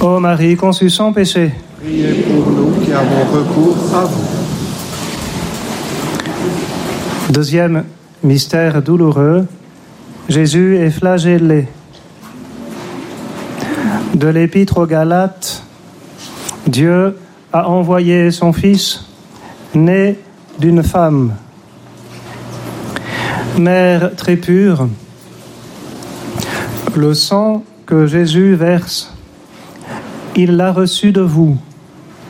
Ô Marie conçue sans péché, Priez pour nous qui avons recours à vous. Deuxième mystère douloureux, Jésus est flagellé. De l'Épître aux Galates, Dieu a envoyé son Fils, né d'une femme. Mère très pure, le sang que Jésus verse, il l'a reçu de vous.